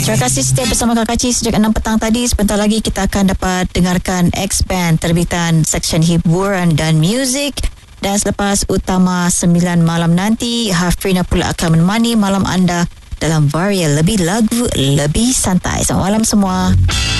Terima kasih stay bersama Kak Kacik sejak 6 petang tadi. Sebentar lagi kita akan dapat dengarkan X-Band terbitan seksyen hiburan dan muzik. Dan selepas utama 9 malam nanti, Hafrina pula akan menemani malam anda dalam varian lebih lagu, lebih santai. Selamat malam semua.